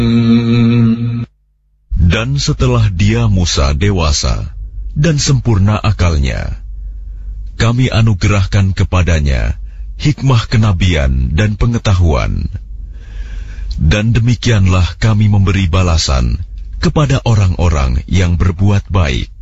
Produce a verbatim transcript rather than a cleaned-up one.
Dan setelah dia Musa dewasa dan sempurna akalnya, kami anugerahkan kepadanya hikmah kenabian dan pengetahuan. Dan demikianlah kami memberi balasan kepada orang-orang yang berbuat baik.